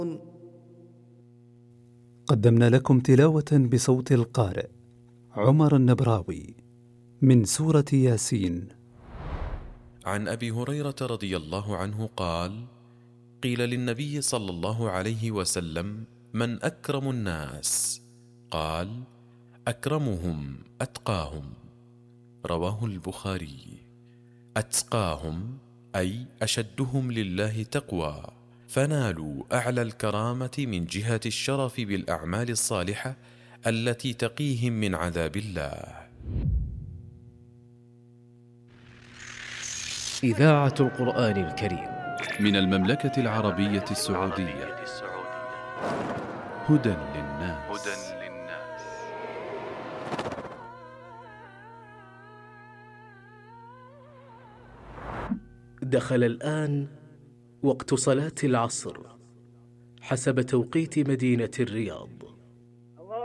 قدمنا لكم تلاوة بصوت القارئ عمر النبراوي من سورة ياسين. عن أبي هريرة رضي الله عنه قال: قيل للنبي صلى الله عليه وسلم: من أكرم الناس؟ قال: أكرمهم أتقاهم. رواه البخاري. أتقاهم أي أشدهم لله تقوى، فنالوا أعلى الكرامة من جهة الشرف بالأعمال الصالحة التي تقيهم من عذاب الله. إذاعة القرآن الكريم من المملكة العربية السعودية. هدى للناس. دخل الآن وقت صلاة العصر حسب توقيت مدينة الرياض.